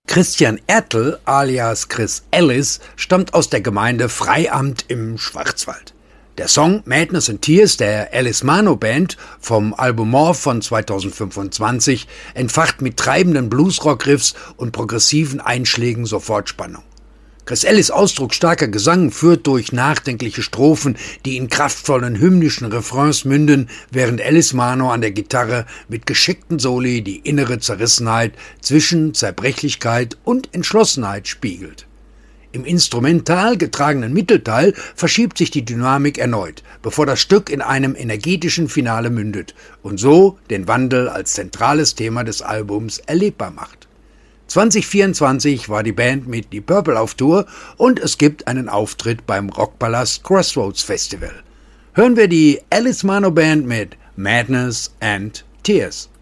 Christian Ertl alias Chris Ellis stammt aus der Gemeinde Freiamt im Schwarzwald. Der Song Madness and Tears der Alice Mano Band vom Album Morph von 2025 entfacht mit treibenden Bluesrock-Riffs und progressiven Einschlägen sofort Spannung. Chris Ellis ausdrucksstarker Gesang führt durch nachdenkliche Strophen, die in kraftvollen hymnischen Refrains münden, während Alice Mano an der Gitarre mit geschickten Soli die innere Zerrissenheit zwischen Zerbrechlichkeit und Entschlossenheit spiegelt. Im instrumental getragenen Mittelteil verschiebt sich die Dynamik erneut, bevor das Stück in einem energetischen Finale mündet und so den Wandel als zentrales Thema des Albums erlebbar macht. 2024 war die Band mit Deep Purple auf Tour und es gibt einen Auftritt beim Rockpalast Crossroads Festival. Hören wir die Alice Mano Band mit Madness and Tears.